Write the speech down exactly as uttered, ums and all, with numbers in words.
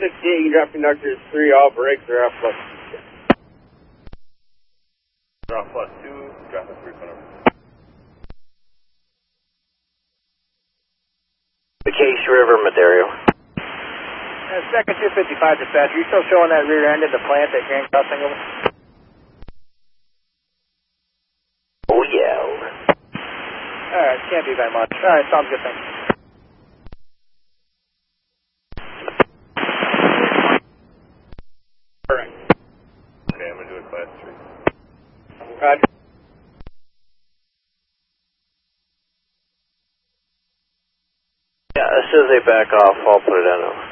sixty-eight, you drop conductors three, all brakes are off plus two. Drop plus two, drop a three whatever. The Case River, Madero. Uh, second two fifty-five dispatch, are you still showing that rear end of the plant at Grand Crossing over? Oh yeah, over. Alright, can't be very much. Alright, sounds good, thanks. Alright. Okay, I'm gonna do a class three. Roger. Yeah, as soon as they back off, I'll put it in.